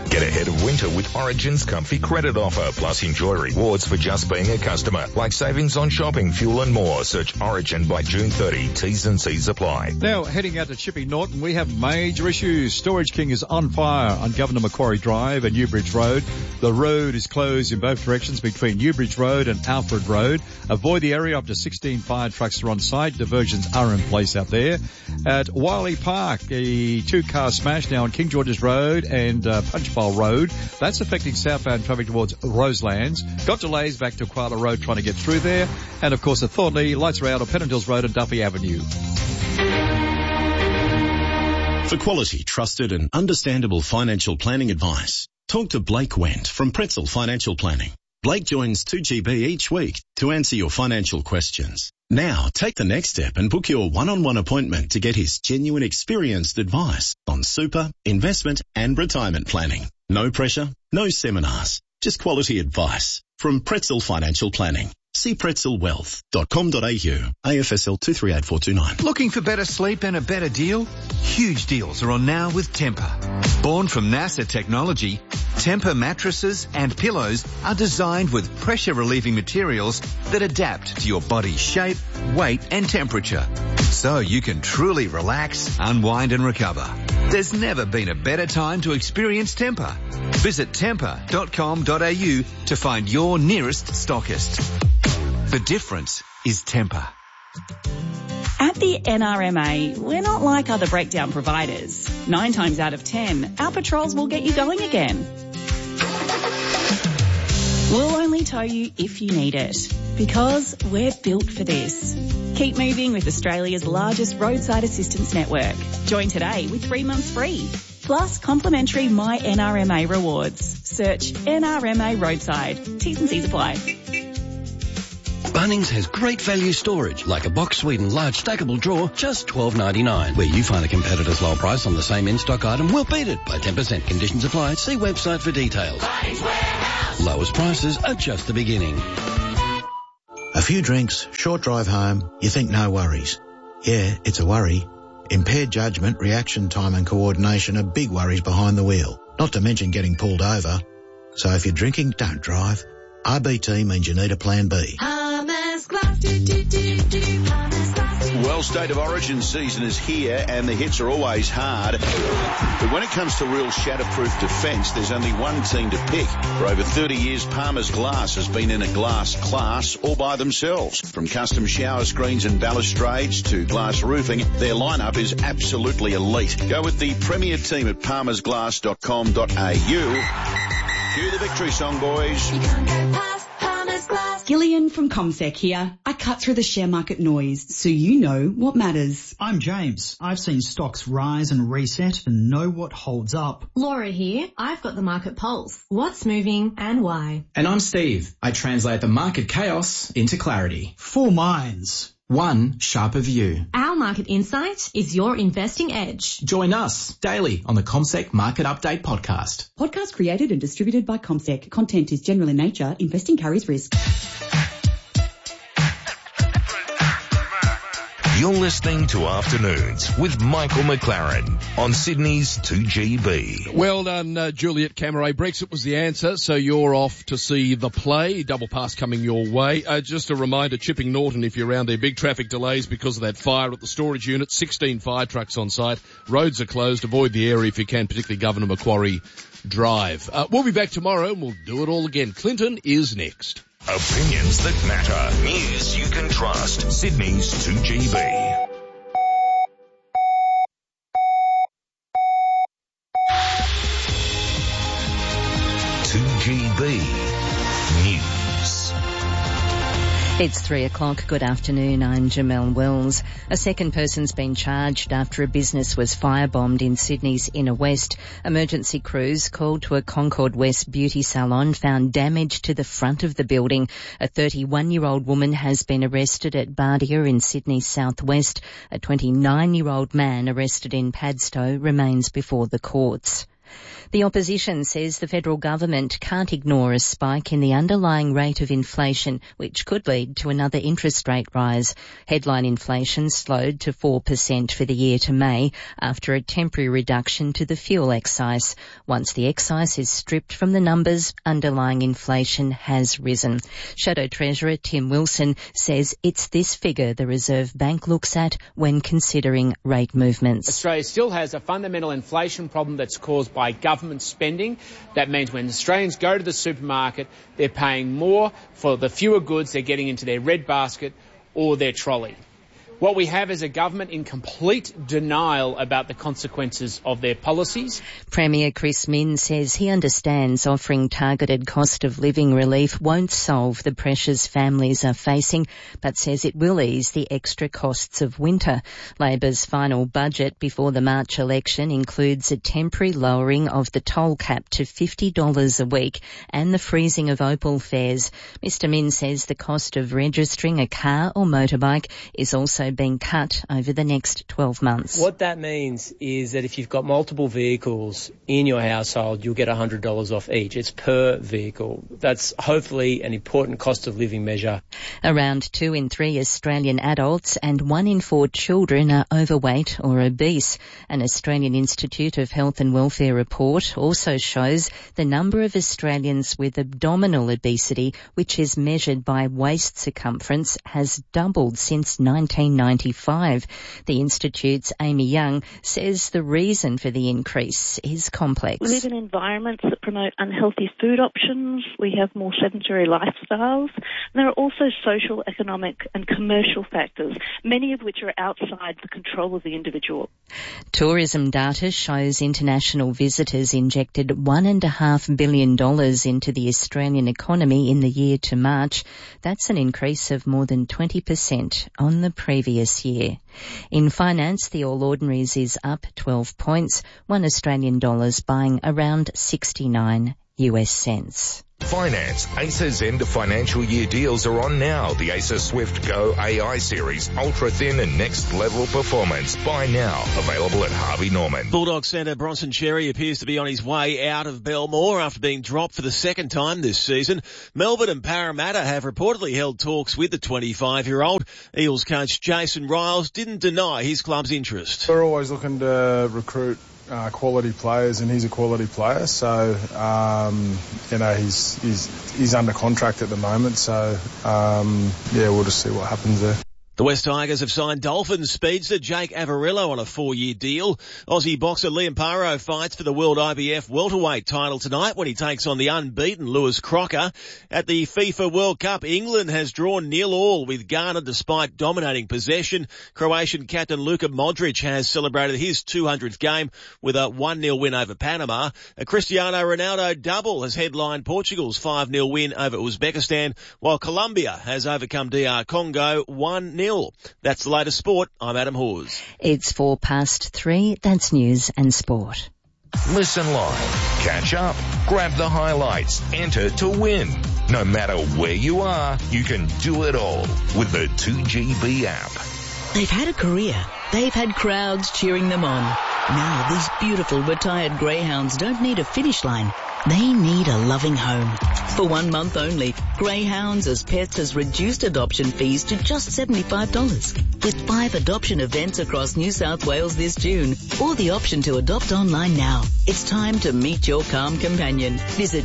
Get ahead of winter with Origin's comfy credit offer, plus enjoy rewards for just being a customer, like savings on shopping, fuel and more. Search Origin by June 30. T's and C's apply. Now, heading out to Chipping Norton, we have major issues. Storage King is on fire on Governor Macquarie Drive and Newbridge Road. The road is closed in both directions between Newbridge Road and Alfred Road. Avoid the area. Up to 16 fire trucks are on site. Diversions are in place out there. At Wiley Park, a two-car smash now on King George's Road and Punchbowl Road. That's affecting southbound traffic towards Roselands. Got delays back to Koala Road trying to get through there. And, of course, at Thornley, lights are out on Pennant Hills Road and Duffy Avenue. For quality, trusted and understandable financial planning advice, talk to Blake Wendt from Pretzel Financial Planning. Blake joins 2GB each week to answer your financial questions. Now, take the next step and book your one-on-one appointment to get his genuine experienced advice on super, investment and retirement planning. No pressure, no seminars, just quality advice from Pretzel Financial Planning. See pretzelwealth.com.au, AFSL 238429. Looking for better sleep and a better deal? Huge deals are on now with Tempur. Born from NASA technology, Tempur mattresses and pillows are designed with pressure-relieving materials that adapt to your body's shape, weight and temperature, so you can truly relax, unwind and recover. There's never been a better time to experience Tempur. Visit tempur.com.au to find your nearest stockist. The difference is Tempur. At the NRMA, we're not like other breakdown providers. 9 times out of 10, our patrols will get you going again. We'll only tow you if you need it, because we're built for this. Keep moving with Australia's largest roadside assistance network. Join today with 3 months free. Plus complimentary My NRMA rewards. Search NRMA Roadside. T's and C's apply. Bunnings has great value storage, like a box Sweden large stackable drawer, just $12.99. Where you find a competitor's low price on the same in-stock item, we'll beat it by 10%. Conditions apply. See website for details. Bunnings Warehouse. Lowest prices are just the beginning. A few drinks, short drive home, you think no worries. Yeah, it's a worry. Impaired judgment, reaction time and coordination are big worries behind the wheel, not to mention getting pulled over. So if you're drinking, don't drive. RBT means you need a plan B. Well, State of Origin season is here and the hits are always hard. But when it comes to real shatterproof defence, there's only one team to pick. For over 30 years, Palmer's Glass has been in a glass class all by themselves. From custom shower screens and balustrades to glass roofing, their lineup is absolutely elite. Go with the premier team at palmersglass.com.au. Cue the victory song, boys. You can't get past Palmer's Glass. Gillian from CommSec here. I cut through the share market noise so you know what matters. I'm James. I've seen stocks rise and reset and know what holds up. Laura here. I've got the market pulse. What's moving and why? And I'm Steve. I translate the market chaos into clarity. 4 minds. One sharper view. Our market insight is your investing edge. Join us daily on the CommSec Market Update podcast. Podcast created and distributed by CommSec. Content is general in nature. Investing carries risk. You're listening to Afternoons with Michael McLaren on Sydney's 2GB. Well done, Juliet Camaret. Brexit was the answer, so you're off to see the play. Double pass coming your way. Just a reminder, Chipping Norton, if you're around there, big traffic delays because of that fire at the storage unit. 16 fire trucks on site. Roads are closed. Avoid the area if you can, particularly Governor Macquarie Drive. We'll be back tomorrow and we'll do it all again. Clinton is next. Opinions that matter. News you can trust. Sydney's 2GB. News. It's 3:00. Good afternoon. I'm Jamelle Wells. A second person's been charged after a business was firebombed in Sydney's Inner West. Emergency crews called to a Concord West beauty salon found damage to the front of the building. A 31-year-old woman has been arrested at Bardia in Sydney's southwest. A 29-year-old man arrested in Padstow remains before the courts. The opposition says the federal government can't ignore a spike in the underlying rate of inflation, which could lead to another interest rate rise. Headline inflation slowed to 4% for the year to May after a temporary reduction to the fuel excise. Once the excise is stripped from the numbers, underlying inflation has risen. Shadow Treasurer Tim Wilson says it's this figure the Reserve Bank looks at when considering rate movements. Australia still has a fundamental inflation problem that's caused by government spending. That means when Australians go to the supermarket, they're paying more for the fewer goods they're getting into their red basket or their trolley. What we have is a government in complete denial about the consequences of their policies. Premier Chris Minns says he understands offering targeted cost of living relief won't solve the pressures families are facing, but says it will ease the extra costs of winter. Labor's final budget before the March election includes a temporary lowering of the toll cap to $50 a week and the freezing of Opal fares. Mr Minns says the cost of registering a car or motorbike is also being cut over the next 12 months. What that means is that if you've got multiple vehicles in your household, you'll get $100 off each. It's per vehicle. That's hopefully an important cost of living measure. Around 2 in 3 Australian adults and 1 in 4 children are overweight or obese. An Australian Institute of Health and Welfare report also shows the number of Australians with abdominal obesity, which is measured by waist circumference, has doubled since 1995. The Institute's Amy Young says the reason for the increase is complex. We live in environments that promote unhealthy food options. We have more sedentary lifestyles. And there are also social, economic and commercial factors, many of which are outside the control of the individual. Tourism data shows international visitors injected $1.5 billion into the Australian economy in the year to March. That's an increase of more than 20% on the previous year. In finance, the All Ordinaries is up 12 points, $1 buying around 69 US cents. Finance. Acer's end of financial year deals are on now. The Acer Swift Go AI series, ultra thin and next level performance. Buy now. Available at Harvey Norman. Bulldog centre Bronson Cherry appears to be on his way out of Belmore after being dropped for the second time this season. Melbourne and Parramatta have reportedly held talks with the 25-year-old. Eels coach Jason Riles didn't deny his club's interest. We're always looking to recruit quality players, and he's a quality player, so he's under contract at the moment, so we'll just see what happens there. The West Tigers have signed Dolphins speedster Jake Avarillo on a 4-year deal. Aussie boxer Liam Paro fights for the World IBF welterweight title tonight when he takes on the unbeaten Lewis Crocker. At the FIFA World Cup, England has drawn 0-0 with Ghana despite dominating possession. Croatian captain Luka Modric has celebrated his 200th game with a 1-0 win over Panama. A Cristiano Ronaldo double has headlined Portugal's 5-0 win over Uzbekistan, while Colombia has overcome DR Congo 1-0. That's the latest sport. I'm Adam Hawes. It's 3:04. That's news and sport. Listen live, catch up, grab the highlights, enter to win. No matter where you are, you can do it all with the 2GB app. They've had a career. They've had crowds cheering them on. Now these beautiful retired greyhounds don't need a finish line. They need a loving home. For 1 month only, Greyhounds as Pets has reduced adoption fees to just $75, with 5 adoption events across New South Wales this June, or the option to adopt online now. It's time to meet your calm companion. Visit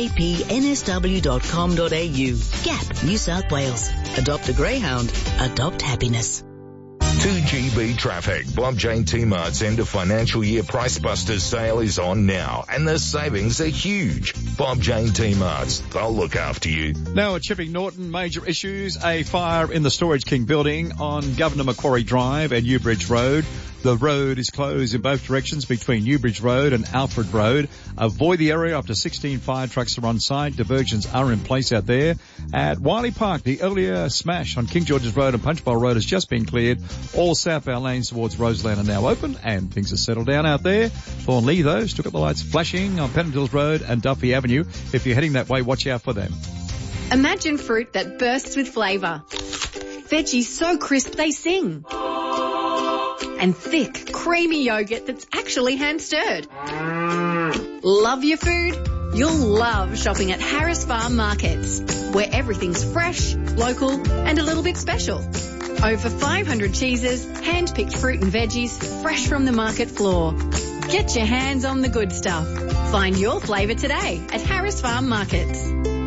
gapnsw.com.au. GAP, New South Wales. Adopt a greyhound. Adopt happiness. 2GB traffic. Bob Jane T-Mart's end of financial year Price Busters sale is on now, and the savings are huge. Bob Jane T-Mart's, they'll look after you. Now at Chipping Norton, major issues. A fire in the Storage King building on Governor Macquarie Drive and Newbridge Road. The road is closed in both directions between Newbridge Road and Alfred Road. Avoid the area up to 16 fire trucks are on site. Diversions are in place out there. At Wiley Park, the earlier smash on King George's Road and Punchbowl Road has just been cleared. All southbound lanes towards Roseland are now open and things are settled down out there. Thornlea, though, still got the lights flashing on Pennant Hills Road and Duffy Avenue. If you're heading that way, watch out for them. Imagine fruit that bursts with flavour. Veggies so crisp they sing. And thick, creamy yogurt that's actually hand-stirred. Love your food? You'll love shopping at Harris Farm Markets, where everything's fresh, local and a little bit special. Over 500 cheeses, hand-picked fruit and veggies, fresh from the market floor. Get your hands on the good stuff. Find your flavour today at Harris Farm Markets.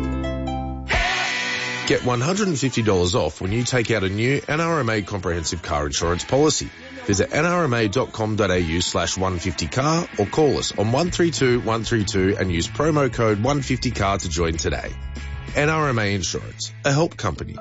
Get $150 off when you take out a new NRMA comprehensive car insurance policy. Visit nrma.com.au/150car or call us on 132 132 and use promo code 150car to join today. NRMA Insurance, a help company.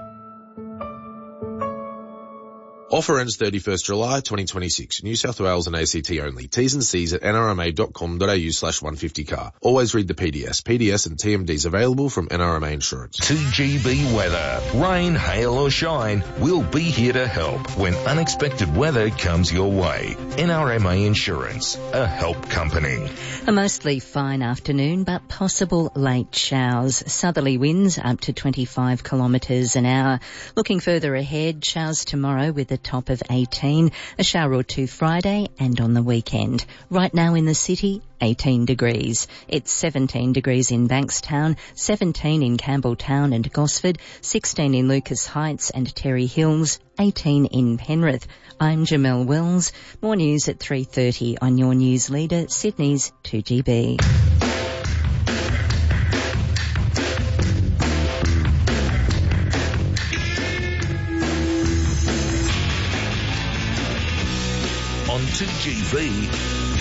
Offer ends 31st July 2026. New South Wales and ACT only. T's and C's at nrma.com.au/150car. Always read the PDS. PDS and TMDs available from NRMA Insurance. 2GB weather. Rain, hail or shine, we'll be here to help when unexpected weather comes your way. NRMA Insurance, a help company. A mostly fine afternoon, but possible late showers. Southerly winds up to 25 kilometres an hour. Looking further ahead, showers tomorrow with a top of 18, a shower or two Friday and on the weekend. Right now in the city, 18 degrees. It's 17 degrees in Bankstown, 17 in Campbelltown and Gosford, 16 in Lucas Heights and Terry Hills, 18 in Penrith. I'm Jamelle Wells. More news at 3:30 on your news leader, Sydney's 2GB. On 2GB,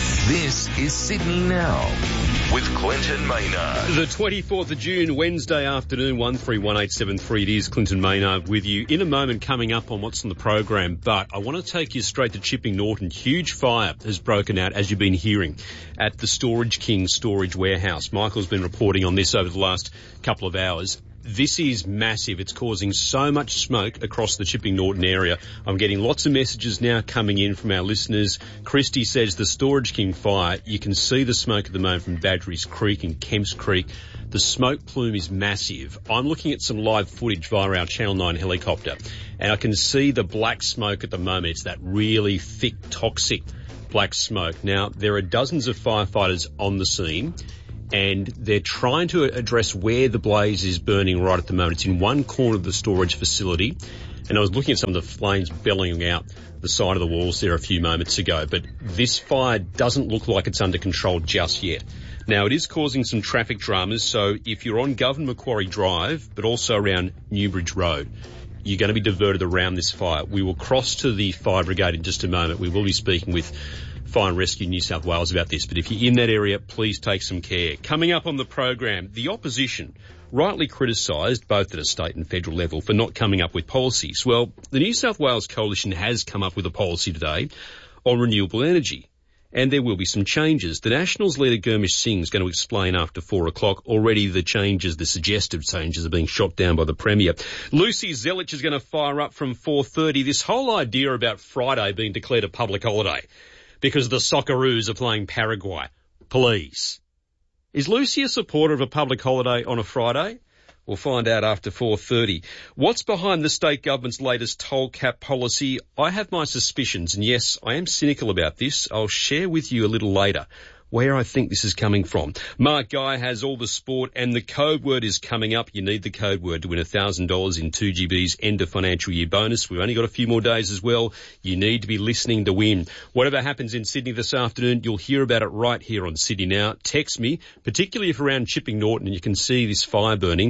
this is Sydney Now with Clinton Maynard. The 24th of June, Wednesday afternoon, 131873. It is Clinton Maynard with you. In a moment, coming up on what's on the program, but I want to take you straight to Chipping Norton. Huge fire has broken out, as you've been hearing, at the Storage King storage warehouse. Michael's been reporting on this over the last couple of hours. This is massive. It's causing so much smoke across the Chipping Norton area. I'm getting lots of messages now coming in from our listeners. Christy says the Storage King fire, you can see the smoke at the moment from Badgerys Creek and Kemps Creek. The smoke plume is massive. I'm looking at some live footage via our Channel 9 helicopter, and I can see the black smoke at the moment. It's that really thick, toxic black smoke. Now, there are dozens of firefighters on the scene, and they're trying to address where the blaze is burning right at the moment. It's in one corner of the storage facility, and I was looking at some of the flames bellowing out the side of the walls there a few moments ago, but this fire doesn't look like it's under control just yet. Now, it is causing some traffic dramas, so if you're on Governor Macquarie Drive, but also around Newbridge Road, you're going to be diverted around this fire. We will cross to the fire brigade in just a moment. We will be speaking with Fire and Rescue New South Wales about this, but if you're in that area, please take some care. Coming up on the program, the opposition rightly criticised, both at a state and federal level, for not coming up with policies. Well, the New South Wales Coalition has come up with a policy today on renewable energy, and there will be some changes. The Nationals leader Gurmish Singh is going to explain after 4 o'clock. Already the changes, the suggested changes, are being shot down by the Premier. Lucy Zelich is going to fire up from 4:30. This whole idea about Friday being declared a public holiday because the Socceroos are playing Paraguay. Please. Is Lucy a supporter of a public holiday on a Friday? We'll find out after 4:30. What's behind the state government's latest toll cap policy? I have my suspicions, and yes, I am cynical about this. I'll share with you a little later where I think this is coming from. Mark Guy has all the sport, and the code word is coming up. You need the code word to win $1,000 in 2GB's end of financial year bonus. We've only got a few more days as well. You need to be listening to win. Whatever happens in Sydney this afternoon, you'll hear about it right here on Sydney Now. Text me, particularly if around Chipping Norton and you can see this fire burning,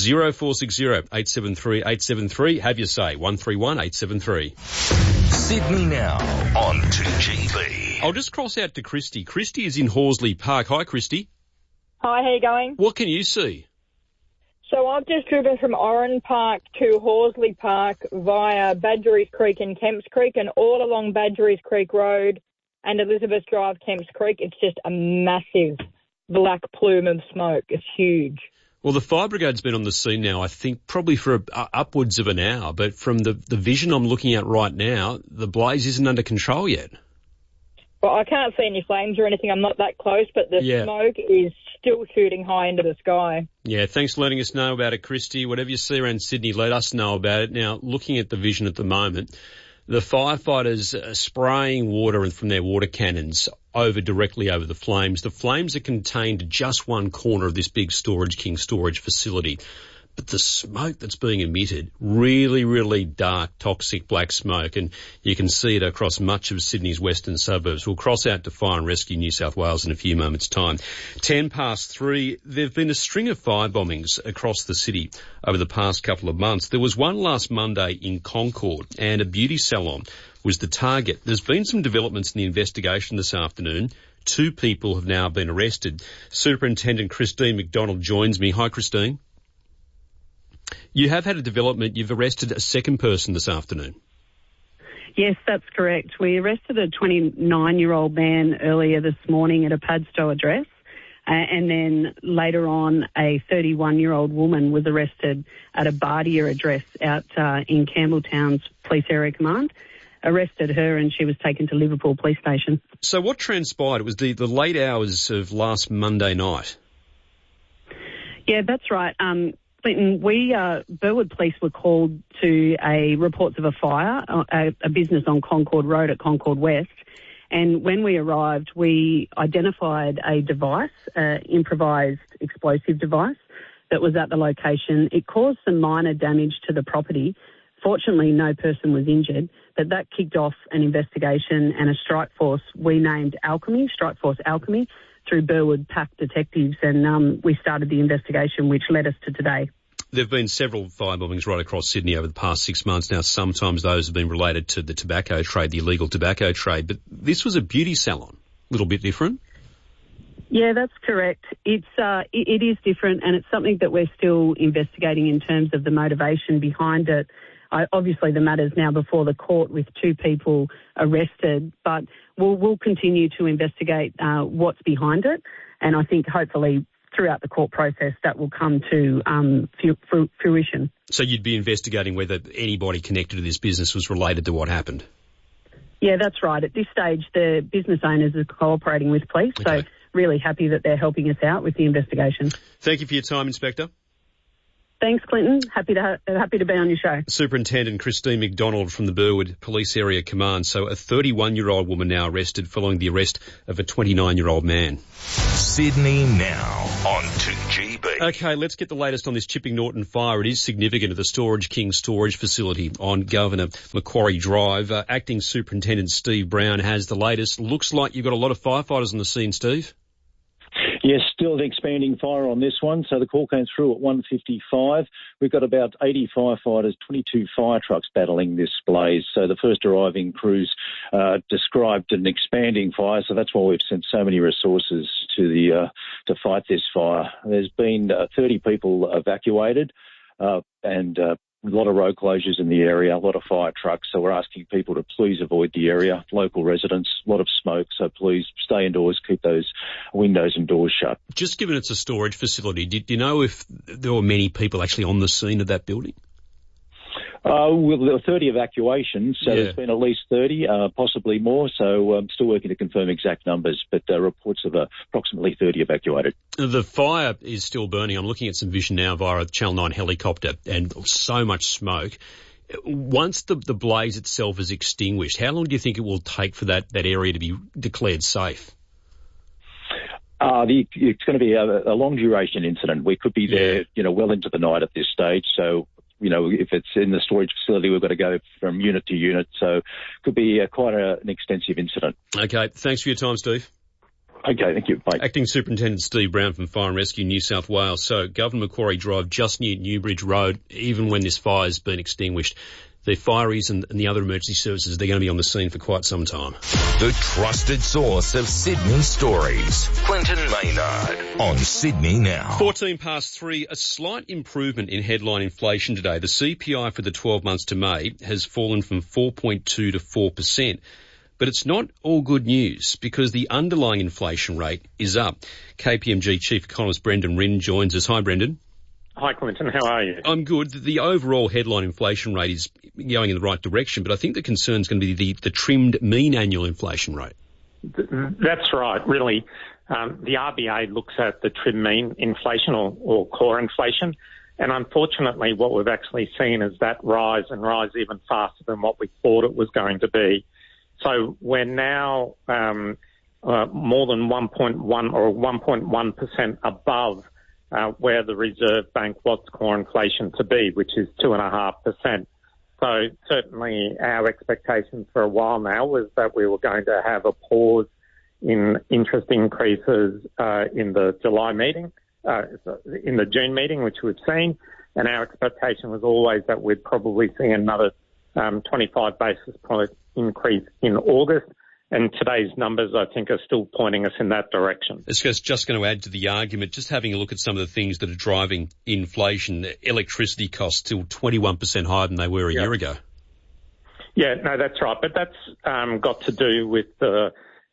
0460 873 873. Have your say, 131 873. Sydney Now on 2GB. I'll just cross out to Christy. Christy is in Horsley Park. Hi, Christy. Hi, how you going? What can you see? So I've just driven from Oran Park to Horsley Park via Badgerys Creek and Kemps Creek, and all along Badgerys Creek Road and Elizabeth Drive, Kemps Creek, it's just a massive black plume of smoke. It's huge. Well, the fire brigade's been on the scene now, I think, probably for upwards of an hour, but from the vision I'm looking at right now, the blaze isn't under control yet. Well, I can't see any flames or anything. I'm not that close, but the smoke is still shooting high into the sky. Yeah, thanks for letting us know about it, Christy. Whatever you see around Sydney, let us know about it. Now, looking at the vision at the moment, The firefighters are spraying water from their water cannons directly over the flames. The flames are contained to just one corner of this big Storage King storage facility. But the smoke that's being emitted, really, really dark, toxic black smoke, and you can see it across much of Sydney's western suburbs. We'll cross out to Fire and Rescue New South Wales in a few moments' time. 3:10. There have been a string of fire bombings across the city over the past couple of months. There was one last Monday in Concord, and a beauty salon was the target. There's been some developments in the investigation this afternoon. 2 people have now been arrested. Superintendent Christine McDonald joins me. Hi, Christine. You have had a development. You've arrested a second person this afternoon. Yes, that's correct. We arrested a 29-year-old man earlier this morning at a Padstow address, and then later on a 31-year-old woman was arrested at a Bardia address out in Campbelltown's Police Area Command. Arrested her and she was taken to Liverpool Police Station. So what transpired? It was the late hours of last Monday night. Yeah, that's right. Clinton, Burwood Police were called to reports of a fire, a business on Concord Road at Concord West. And when we arrived, we identified a device, improvised explosive device that was at the location. It caused some minor damage to the property. Fortunately, no person was injured, but that kicked off an investigation and a strike force we named Alchemy, Strike Force Alchemy, through Burwood PAC detectives, and we started the investigation, which led us to today. There have been several fire bombings right across Sydney over the past 6 months now. Sometimes those have been related to the tobacco trade, the illegal tobacco trade, but this was a beauty salon, a little bit different. Yeah, that's correct. It is different, and it's something that we're still investigating in terms of the motivation behind it. Obviously, the matter's now before the court with 2 people arrested, but we'll continue to investigate what's behind it, and I think hopefully throughout the court process that will come to fruition. So you'd be investigating whether anybody connected to this business was related to what happened? Yeah, that's right. At this stage, the business owners are cooperating with police, so really happy that they're helping us out with the investigation. Thank you for your time, Inspector. Thanks, Clinton. Happy to be on your show. Superintendent Christine McDonald from the Burwood Police Area Command. So a 31-year-old woman now arrested following the arrest of a 29-year-old man. Sydney Now on 2GB. Okay, let's get the latest on this Chipping Norton fire. It is significant at the Storage King storage facility on Governor Macquarie Drive. Acting Superintendent Steve Brown has the latest. Looks like you've got a lot of firefighters on the scene, Steve. Yes, still an expanding fire on this one. So the call came through at 1:55. We've got about 80 firefighters, 22 fire trucks battling this blaze. So the first arriving crews described an expanding fire. So that's why we've sent so many resources to fight this fire. There's been 30 people evacuated and a lot of road closures in the area, a lot of fire trucks. So we're asking people to please avoid the area, local residents, a lot of smoke. So please stay indoors, keep those windows and doors shut. Just given it's a storage facility, do you know if there were many people actually on the scene of that building? Well, there were 30 evacuations, so there's been at least 30, possibly more. So I'm still working to confirm exact numbers, but reports of approximately 30 evacuated. The fire is still burning. I'm looking at some vision now via a Channel 9 helicopter and so much smoke. Once the blaze itself is extinguished, how long do you think it will take for that area to be declared safe? It's going to be a long duration incident. We could be there, well into the night at this stage. So, if it's in the storage facility, we've got to go from unit to unit. So it could be quite an extensive incident. Okay. Thanks for your time, Steve. Okay, thank you. Bye. Acting Superintendent Steve Brown from Fire and Rescue New South Wales. So Governor Macquarie Drive, just near Newbridge Road, even when this fire has been extinguished, the fireys and the other emergency services, they're going to be on the scene for quite some time. The trusted source of Sydney stories. Clinton Maynard on Sydney Now. 3:14, a slight improvement in headline inflation today. The CPI for the 12 months to May has fallen from 4.2 to 4%. But it's not all good news because the underlying inflation rate is up. KPMG Chief Economist Brendan Rinn joins us. Hi, Brendan. Hi, Clinton. How are you? I'm good. The overall headline inflation rate is going in the right direction, but I think the concern is going to be the trimmed mean annual inflation rate. That's right, really. The RBA looks at the trimmed mean inflation or core inflation, And unfortunately, what we've actually seen is that rise and rise even faster than what we thought it was going to be. So we're now more than 1.1 or 1.1% above where the Reserve Bank wants core inflation to be, which is 2.5%. So certainly our expectation for a while now was that we were going to have a pause in interest increases in the July meeting, in the June meeting, which we've seen. And our expectation was always that we'd probably see another 25 basis point increase in August. And today's numbers, I think, are still pointing us in that direction. It's just going to add to the argument, just having a look at some of the things that are driving inflation. Electricity costs still 21% higher than they were a year ago. Yeah, no, that's right. But that's got to do with the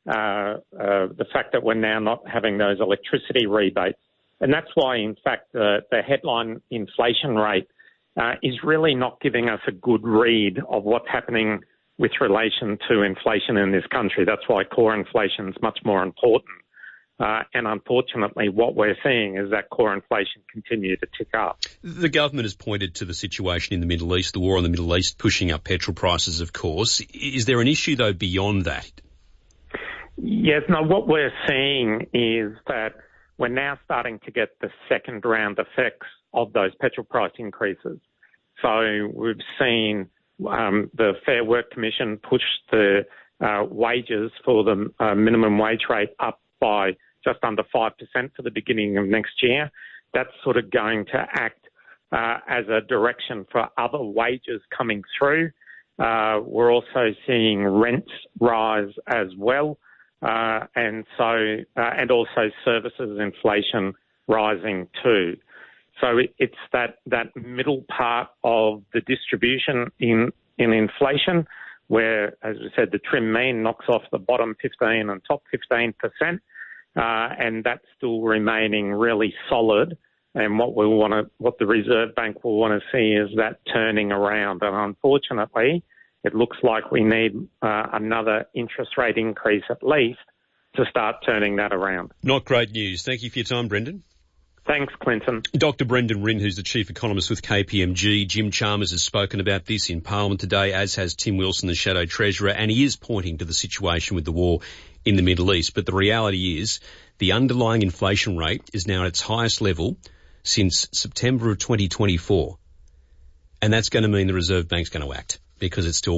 fact that we're now not having those electricity rebates. And that's why, in fact, the headline inflation rate is really not giving us a good read of what's happening with relation to inflation in this country. That's why core inflation is much more important. And unfortunately, what we're seeing is that core inflation continue to tick up. The government has pointed to the situation in the Middle East, the war in the Middle East, pushing up petrol prices, of course. Is there an issue, though, beyond that? Yes, no, what we're seeing is that we're now starting to get the second round effects of those petrol price increases. So we've seen the Fair Work Commission push the wages for the minimum wage rate up by just under 5% for the beginning of next year. That's sort of going to act as a direction for other wages coming through. We're also seeing rents rise as well, and also services inflation rising too. So it's that middle part of the distribution in inflation where, as we said, the trim mean knocks off the bottom 15 and top 15%, and that's still remaining really solid. And what the Reserve Bank will want to see is that turning around. And unfortunately, it looks like we need another interest rate increase at least to start turning that around. Not great news. Thank you for your time, Brendan. Thanks, Clinton. Dr. Brendan Rinn, who's the Chief Economist with KPMG. Jim Chalmers has spoken about this in Parliament today, as has Tim Wilson, the Shadow Treasurer, and he is pointing to the situation with the war in the Middle East. But the reality is the underlying inflation rate is now at its highest level since September of 2024. And that's going to mean the Reserve Bank's going to act because it's still